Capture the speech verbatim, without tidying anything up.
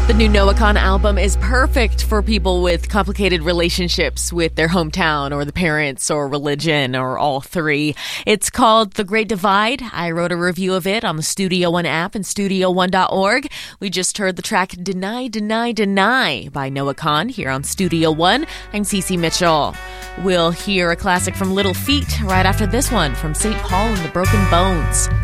The new Noah Kahan album is perfect for people with complicated relationships with their hometown or the parents or religion or all three. It's called The Great Divide. I wrote a review of it on the Studio One app and studio one dot org. We just heard the track Deny, Deny, Deny by Noah Kahan here on Studio One. I'm Cece Mitchell. We'll hear a classic from Little Feat right after this one from Saint Paul and the Broken Bones.